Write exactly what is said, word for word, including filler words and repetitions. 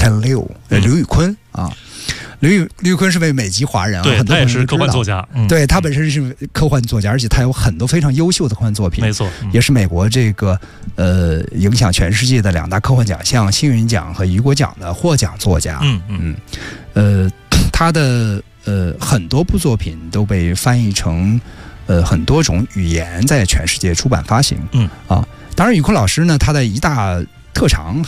Pen Liu， 呃，刘宇坤啊。刘宇刘宇坤是位美籍华人啊， 对， 很多他也是科幻作家， 家，嗯、 对他本身是科幻作家，而且他有很多非常优秀的科幻作品， 没错，嗯、 也是美国这个呃影响全世界的两大科幻奖项星云奖和雨果奖的获奖作家。 嗯嗯呃，他的呃很多部作品都被翻译成呃很多种语言，在全世界出版发行。 嗯啊，当然宇坤老师呢，他的一大特长